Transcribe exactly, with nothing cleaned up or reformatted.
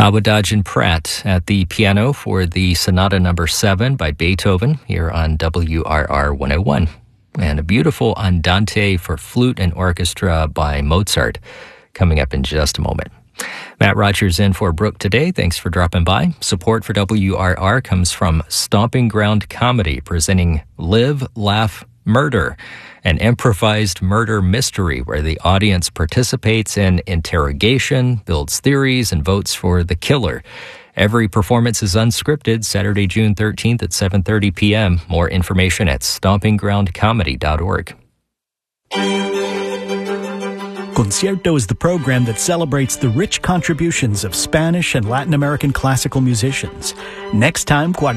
Abadaj and Pratt at the piano for the Sonata Number seven by Beethoven here on W R R one oh one. And a beautiful Andante for flute and orchestra by Mozart coming up in just a moment. Matt Rogers in for Brooke today. Thanks for dropping by. Support for W R R comes from Stomping Ground Comedy, presenting Live, Laugh, Murder, an improvised murder mystery where the audience participates in interrogation, builds theories, and votes for the killer. Every performance is unscripted, Saturday, June thirteenth at seven thirty p.m. More information at stomping ground comedy dot org. Concierto is the program that celebrates the rich contributions of Spanish and Latin American classical musicians. Next time,